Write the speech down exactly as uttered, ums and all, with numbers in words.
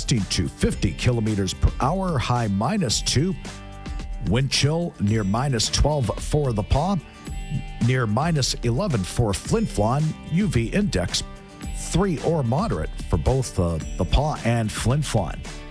gusting to fifty kilometers per hour, high minus two. Wind chill near minus twelve for the Pas, near minus eleven for Flin Flon. U V index three or moderate for both uh, the Pas and Flin Flon.